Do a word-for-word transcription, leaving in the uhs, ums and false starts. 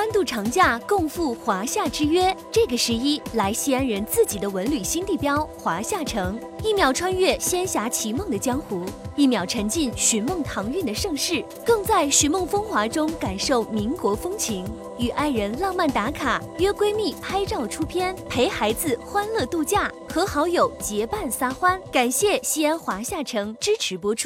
欢度长假，共赴华夏之约。这个十一，来西安人自己的文旅新地标华夏城，一秒穿越仙侠奇梦的江湖，一秒沉浸寻梦唐韵的盛世，更在寻梦风华中感受民国风情。与爱人浪漫打卡，约闺蜜拍照出片，陪孩子欢乐度假，和好友结伴撒欢。感谢西安华夏城支持播出。